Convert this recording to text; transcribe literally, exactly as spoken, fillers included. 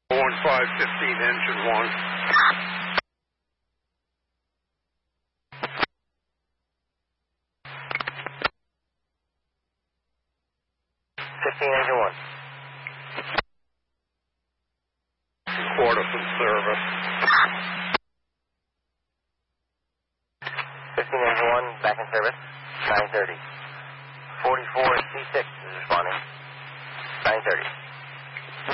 one five fifteen, engine one. fifteen, engine one. Quarter from service. fifteen, engine one, back in service. nine thirty. forty-four C six is responding. nine thirty.